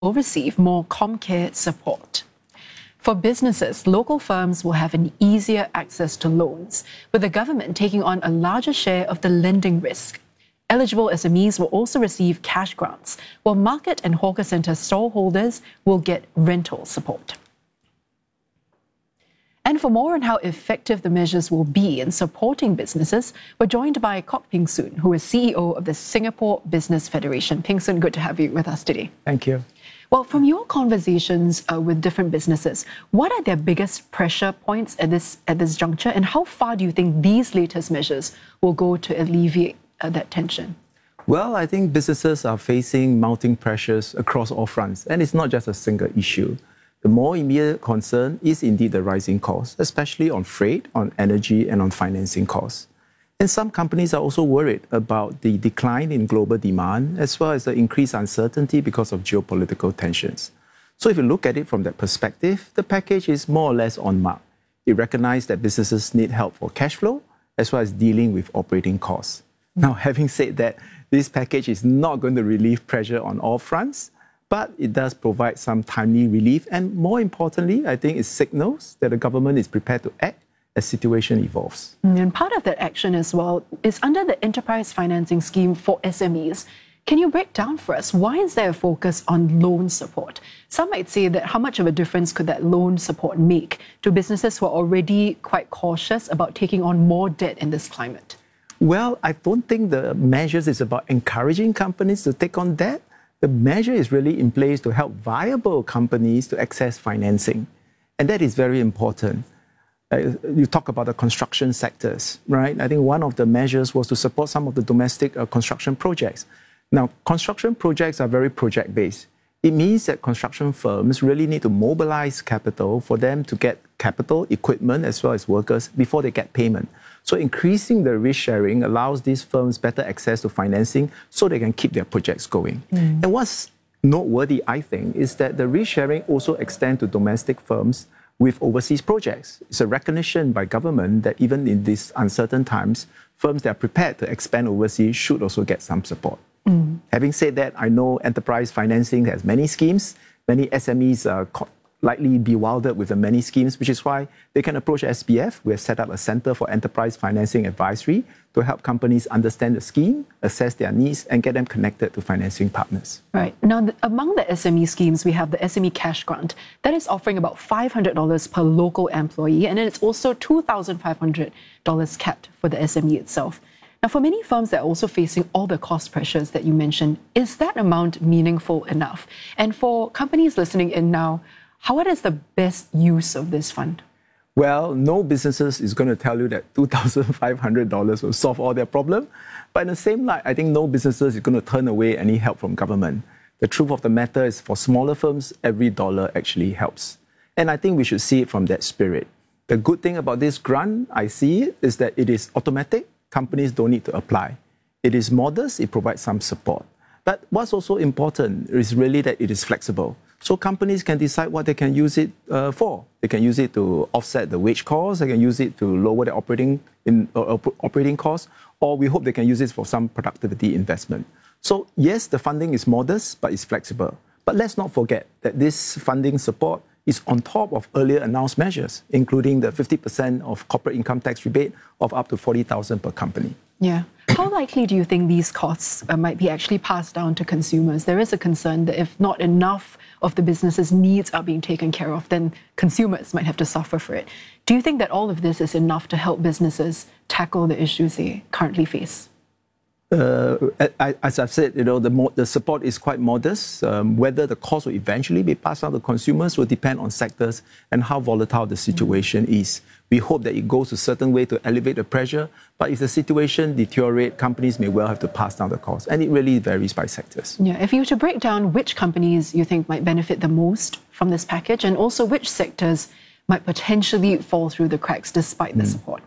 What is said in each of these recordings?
will receive more ComCare support. For businesses, local firms will have an easier access to loans, with the government taking on a larger share of the lending risk. Eligible SMEs will also receive cash grants, while market and hawker centre stallholders will get rental support. And for more on how effective the measures will be in supporting businesses, we're joined by Kok Ping Soon, who is CEO of the Singapore Business Federation. Ping Soon, good to have you with us today. Thank you. Well, from your conversations with different businesses, what are their biggest pressure points at this juncture, and how far do you think these latest measures will go to alleviate that tension? Well, I think businesses are facing mounting pressures across all fronts, and it's not just a single issue. The more immediate concern is indeed the rising costs, especially on freight, on energy, and on financing costs. And some companies are also worried about the decline in global demand, as well as the increased uncertainty because of geopolitical tensions. So if you look at it from that perspective, the package is more or less on mark. It recognizes that businesses need help for cash flow, as well as dealing with operating costs. Now, having said that, this package is not going to relieve pressure on all fronts, but it does provide some timely relief. And more importantly, I think it signals that the government is prepared to act as situation evolves. And part of that action as well is under the Enterprise Financing Scheme for SMEs. Can you break down for us, why is there a focus on loan support? Some might say that how much of a difference could that loan support make to businesses who are already quite cautious about taking on more debt in this climate? Well, I don't think the measures is about encouraging companies to take on debt. The measure is really in place to help viable companies to access financing. And that is very important. You talk about the construction sectors, right? I think one of the measures was to support some of the domestic construction projects. Now, construction projects are very project-based. It means that construction firms really need to mobilize capital for them to get capital, equipment, as well as workers before they get payment. So increasing the risk sharing allows these firms better access to financing so they can keep their projects going. And what's noteworthy, I think, is that the risk sharing also extends to domestic firms with overseas projects. It's a recognition by government that even in these uncertain times, firms that are prepared to expand overseas should also get some support. Having said that, I know enterprise financing has many schemes. Many SMEs are likely bewildered with the many schemes, which is why they can approach SBF. We have set up a Center for Enterprise Financing Advisory to help companies understand the scheme, assess their needs, and get them connected to financing partners. Right. Now, among the SME schemes, we have the SME Cash Grant. That is offering about $500 per local employee, and then it's also $2,500 capped for the SME itself. Now, for many firms that are also facing all the cost pressures that you mentioned, is that amount meaningful enough? And for companies listening in now, what is the best use of this fund? Well, no businesses is going to tell you that $2,500 will solve all their problems. But in the same light, I think no businesses is going to turn away any help from government. The truth of the matter is for smaller firms, every dollar actually helps. And I think we should see it from that spirit. The good thing about this grant, I see it, is that it is automatic. Companies don't need to apply. It is modest, it provides some support. But what's also important is really that it is flexible. So companies can decide what they can use it for. They can use it to offset the wage costs, they can use it to lower their operating costs, or we hope they can use it for some productivity investment. So yes, the funding is modest, but it's flexible. But let's not forget that this funding support is on top of earlier announced measures, including the 50% of corporate income tax rebate of up to $40,000 per company. Yeah. How likely do you think these costs might be actually passed down to consumers? There is a concern that if not enough of the business's needs are being taken care of, then consumers might have to suffer for it. Do you think that all of this is enough to help businesses tackle the issues they currently face? As I've said, the support is quite modest. Whether the cost will eventually be passed on to consumers will depend on sectors and how volatile the situation is. We hope that it goes a certain way to elevate the pressure, but if the situation deteriorates, companies may well have to pass down the cost, and it really varies by sectors. Yeah, if you were to break down which companies you think might benefit the most from this package, and also which sectors might potentially fall through the cracks despite the support.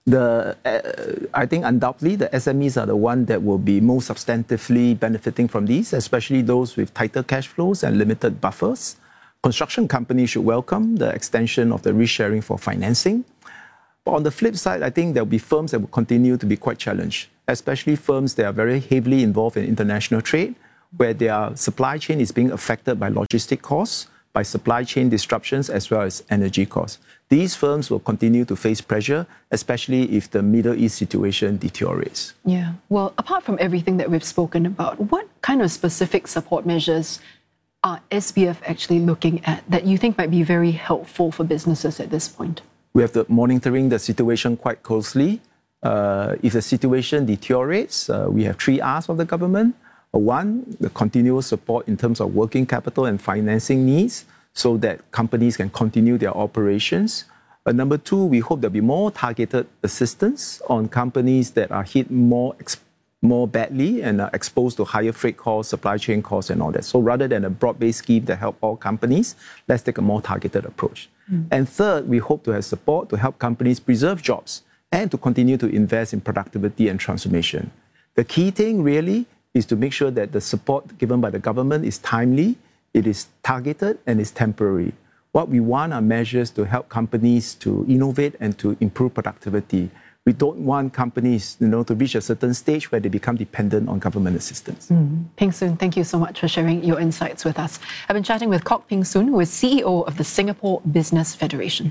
I think undoubtedly the SMEs are the one that will be most substantively benefiting from these, especially those with tighter cash flows and limited buffers. Construction companies should welcome the extension of the risk sharing for financing. But on the flip side, I think there will be firms that will continue to be quite challenged, especially firms that are very heavily involved in international trade where their supply chain is being affected by logistic costs, by supply chain disruptions, as well as energy costs. These firms will continue to face pressure, especially if the Middle East situation deteriorates. Yeah. Well, apart from everything that we've spoken about, what kind of specific support measures are SBF actually looking at that you think might be very helpful for businesses at this point? We have to monitoring the situation quite closely. If the situation deteriorates, we have 3 R's of the government. One, the continuous support in terms of working capital and financing needs so that companies can continue their operations. Number 2, we hope there'll be more targeted assistance on companies that are hit more badly and are exposed to higher freight costs, supply chain costs, and all that. So rather than a broad-based scheme that help all companies, let's take a more targeted approach. And third, we hope to have support to help companies preserve jobs and to continue to invest in productivity and transformation. The key thing really is to make sure that the support given by the government is timely, it is targeted, and is temporary. What we want are measures to help companies to innovate and to improve productivity. We don't want companies, to reach a certain stage where they become dependent on government assistance. Peng Soon, thank you so much for sharing your insights with us. I've been chatting with Kok Peng Soon, who is CEO of the Singapore Business Federation.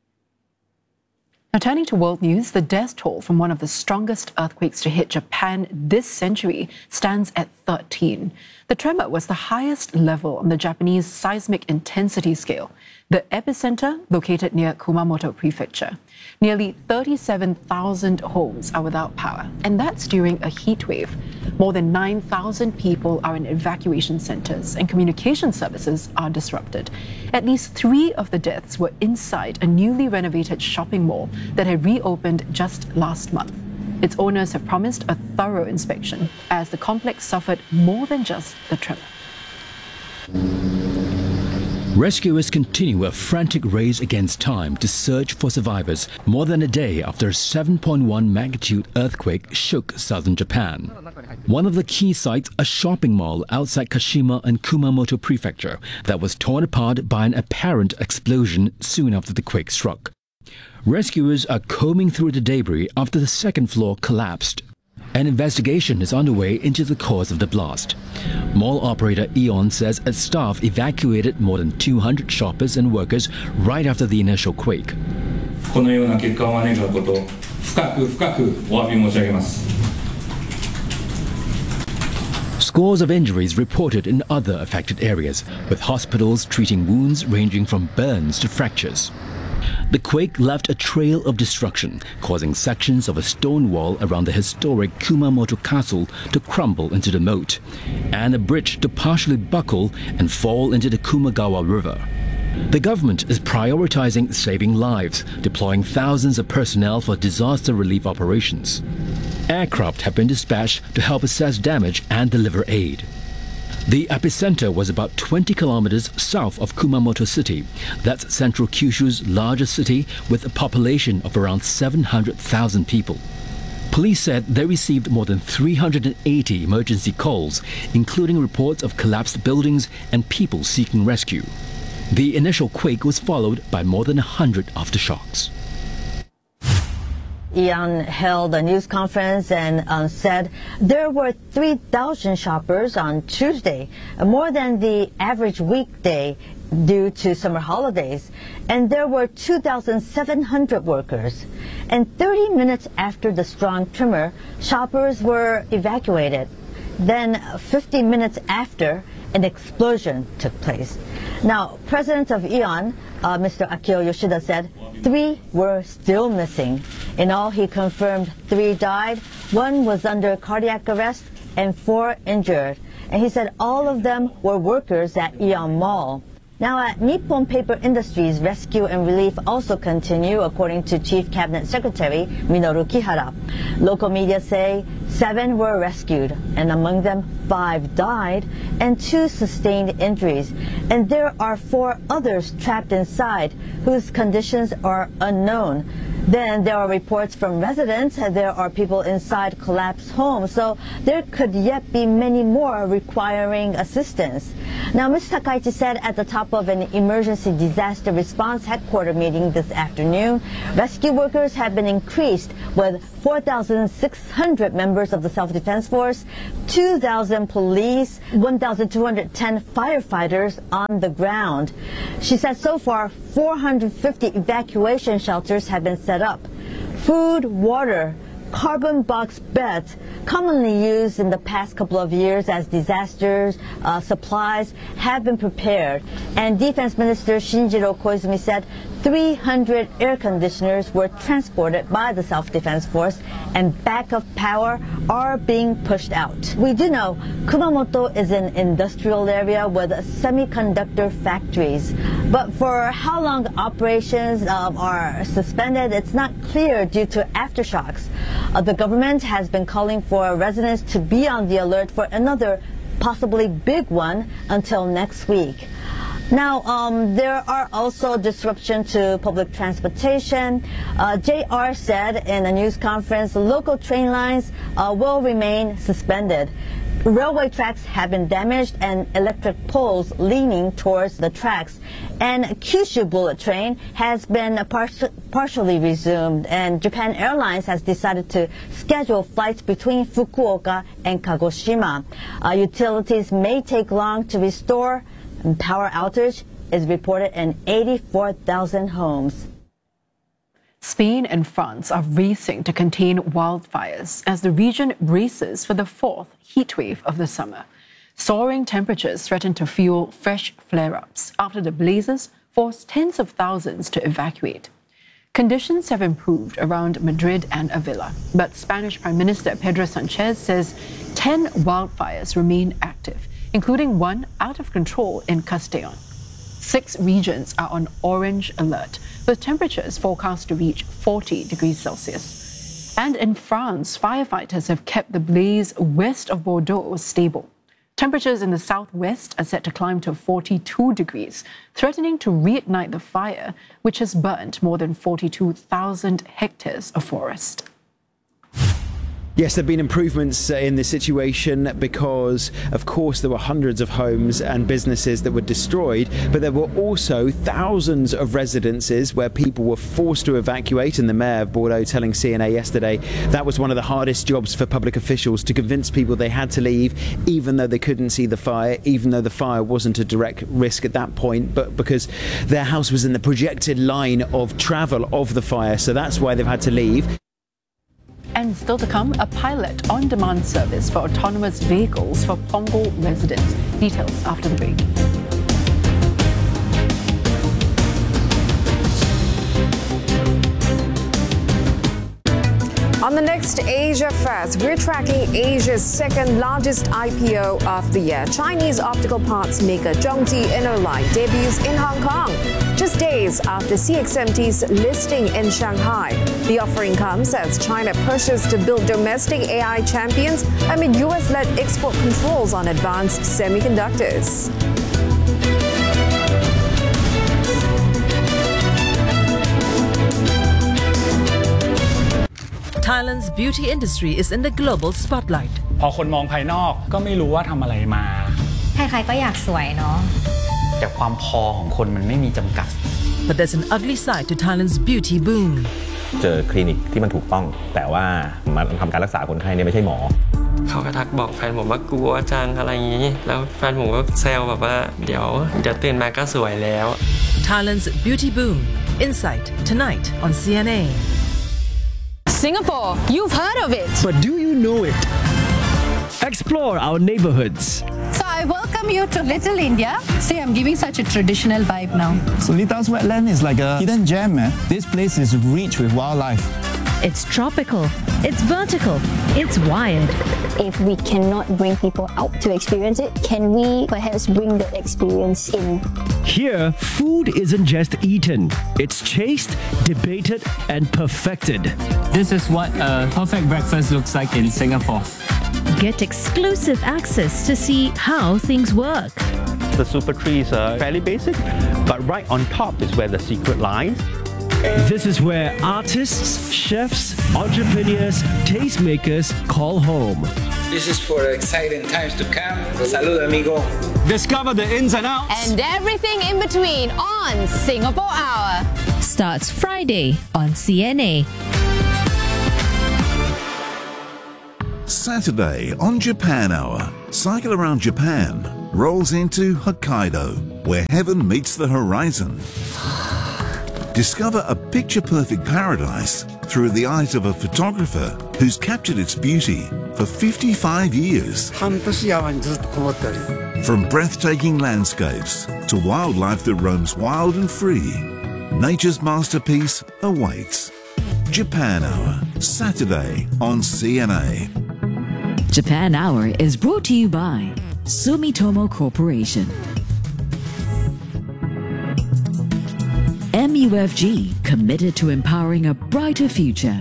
Now, turning to world news, the death toll from one of the strongest earthquakes to hit Japan this century stands at 13. The tremor was the highest level on the Japanese seismic intensity scale. The epicenter located near Kumamoto Prefecture. Nearly 37,000 homes are without power, and that's during a heat wave. More than 9,000 people are in evacuation centers, and communication services are disrupted. At least 3 of the deaths were inside a newly renovated shopping mall that had reopened just last month. Its owners have promised a thorough inspection, as the complex suffered more than just the tremor. Rescuers continue a frantic race against time to search for survivors more than a day after a 7.1 magnitude earthquake shook southern Japan. One of the key sites, a shopping mall outside Kashima in Kumamoto Prefecture, that was torn apart by an apparent explosion soon after the quake struck. Rescuers are combing through the debris after the second floor collapsed. An investigation is underway into the cause of the blast. Mall operator Aeon says its staff evacuated more than 200 shoppers and workers right after the initial quake. このような結果を招いたことを深くお詫び申し上げます。 Scores of injuries reported in other affected areas, with hospitals treating wounds ranging from burns to fractures. The quake left a trail of destruction, causing sections of a stone wall around the historic Kumamoto Castle to crumble into the moat, and a bridge to partially buckle and fall into the Kumagawa River. The government is prioritizing saving lives, deploying thousands of personnel for disaster relief operations. Aircraft have been dispatched to help assess damage and deliver aid. The epicenter was about 20 kilometers south of Kumamoto City. That's central Kyushu's largest city with a population of around 700,000 people. Police said they received more than 380 emergency calls, including reports of collapsed buildings and people seeking rescue. The initial quake was followed by more than 100 aftershocks. Aeon held a news conference and said there were 3,000 shoppers on Tuesday, more than the average weekday due to summer holidays, and there were 2,700 workers. And 30 minutes after the strong tremor, shoppers were evacuated. Then 50 minutes after, an explosion took place. Now, President of Aeon, Mr. Akio Yoshida, said 3 were still missing. In all, he confirmed 3 died, 1 was under cardiac arrest, and 4 injured. And he said all of them were workers at Aeon Mall. Now, at Nippon Paper Industries, rescue and relief also continue, according to Chief Cabinet Secretary Minoru Kihara. Local media say 7 were rescued, and among them 5 died and 2 sustained injuries. And there are 4 others trapped inside whose conditions are unknown. Then there are reports from residents that there are people inside collapsed homes, so there could yet be many more requiring assistance. Now, Ms. Takaichi said at the top of an emergency disaster response headquarters meeting this afternoon, rescue workers have been increased with 4,600 members of the Self-Defense Force, 2,000 police, 1,210 firefighters on the ground. She said so far 450 evacuation shelters have been set up. Food, water, carbon box beds, commonly used in the past couple of years as disasters supplies, have been prepared. And Defense Minister Shinjiro Koizumi said 300 air conditioners were transported by the Self-Defense Force and backup power are being pushed out. We do know Kumamoto is an industrial area with semiconductor factories, but for how long operations are suspended, it's not clear due to aftershocks. The government has been calling for residents to be on the alert for another possibly big one until next week. Now, there are also disruptions to public transportation. JR said in a news conference local train lines will remain suspended. Railway tracks have been damaged and electric poles leaning towards the tracks. And Kyushu Bullet Train has been partially resumed, and Japan Airlines has decided to schedule flights between Fukuoka and Kagoshima. Utilities may take long to restore, and power outage is reported in 84,000 homes. Spain and France are racing to contain wildfires as the region braces for the fourth heat wave of the summer. Soaring temperatures threaten to fuel fresh flare-ups after the blazes forced tens of thousands to evacuate. Conditions have improved around Madrid and Avila, but Spanish Prime Minister Pedro Sanchez says 10 wildfires remain active, including one out of control in Castellón. 6 regions are on orange alert, with temperatures forecast to reach 40 degrees Celsius. And in France, firefighters have kept the blaze west of Bordeaux stable. Temperatures in the southwest are set to climb to 42 degrees, threatening to reignite the fire, which has burnt more than 42,000 hectares of forest. Yes, there have been improvements in the situation because, of course, there were hundreds of homes and businesses that were destroyed, but there were also thousands of residences where people were forced to evacuate, and the mayor of Bordeaux telling CNA yesterday that was one of the hardest jobs for public officials, to convince people they had to leave, even though they couldn't see the fire, even though the fire wasn't a direct risk at that point, but because their house was in the projected line of travel of the fire, so that's why they've had to leave. And still to come, a pilot on-demand service for autonomous vehicles for Pongal residents. Details after the break. On the next Asia Fest, we're tracking Asia's second largest IPO of the year. Chinese optical parts maker Zhongji InnoLight debuts in Hong Kong, just days after CXMT's listing in Shanghai. The offering comes as China pushes to build domestic AI champions amid US-led export controls on advanced semiconductors. Thailand's beauty industry is in the global spotlight. พอคนมองภายนอกก็ไม่รู้ว่าทำอะไรมาใครๆก็อยากสวยเนาะแต่ความพอของคนมันไม่มีจำกัด But there's an ugly side to Thailand's beauty boom. เจอคลินิกที่มันถูกต้องแต่ว่ามาทำการรักษาคนไข้เนี่ยไม่ใช่หมอเขาก็ทักบอกแฟนผมว่ากลัวจังอะไรอย่างนี้แล้วแฟนผมก็แซวแบบว่าเดี๋ยวตื่นมาก็สวยแล้ว Thailand's beauty boom. Insight tonight on CNA. Singapore, you've heard of it. But do you know it? Explore our neighborhoods. So I welcome you to Little India. See, I'm giving such a traditional vibe now. So Lita's wetland is like a hidden gem, man. This place is rich with wildlife. It's tropical, it's vertical, it's wired. If we cannot bring people out to experience it, can we perhaps bring the experience in? Here, food isn't just eaten. It's chased, debated, and perfected. This is what a perfect breakfast looks like in Singapore. Get exclusive access to see how things work. The super trees are fairly basic, but right on top is where the secret lies. This is where artists, chefs, entrepreneurs, tastemakers call home. This is for exciting times to come. Salud, amigo. Discover the ins and outs. And everything in between on Singapore Hour. Starts Friday on CNA. Saturday on Japan Hour, Cycle Around Japan rolls into Hokkaido, where heaven meets the horizon. Discover a picture-perfect paradise through the eyes of a photographer who's captured its beauty for 55 years. From breathtaking landscapes to wildlife that roams wild and free, nature's masterpiece awaits. Japan Hour, Saturday on CNA. Japan Hour is brought to you by Sumitomo Corporation. MUFG, committed to empowering a brighter future.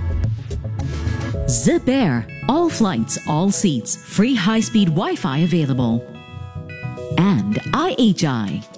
Zip Air, all flights, all seats, free high-speed Wi-Fi available. And IHI,